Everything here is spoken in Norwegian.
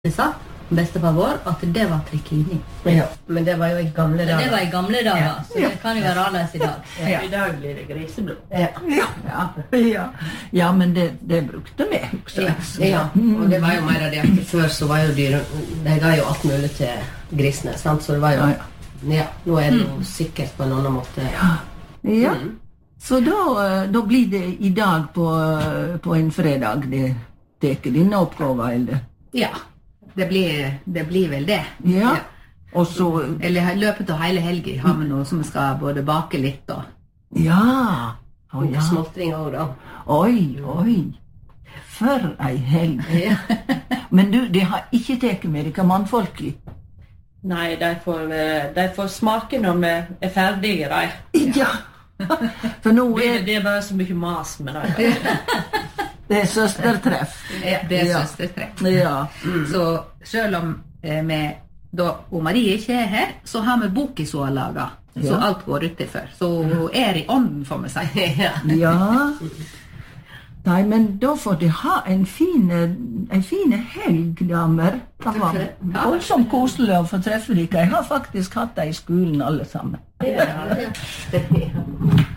sa bestefar vår at det var trikini. Ja, men det var jo i gamle dager. Det var i gamle dager, så det kan jo være annerledes i dag. Ja. I dag blir det griseblod. Ja, men det brukte vi også. Ja, og det var jo mer av det at før så var jo dyr, de ga jo alt mulig til grisene, sant? Så det var jo, ja, nå er det jo sikkert på en annen måte. Ja. Så da blir det i dag på en fredag det teker dine oppgaver, eller? Ja, det blir vel det. Ja. Og så... Eller løpet av hele helgen har vi noe som vi skal både bake litt og... Ja. Og småttring også da. Oi. For ei helg. Ja. Men du, det har ikke teket med dere mannfolk i? Nei, de får smake når vi er ferdige, de. Ja. For nå det er bare så mye mas med det. Det er søstertreff. Ja, det er søstertreff. Ja. Så selv om Marie ikke er her, så har vi bok i så laget. Så alt går ut til før. Så hun er i ånden, får vi si. Ja. Nei, men da får de ha en fine helg, damer. Det var voldsomt koselig å få treffe dere. Jeg har faktisk hatt det i skolen alle sammen. Ja.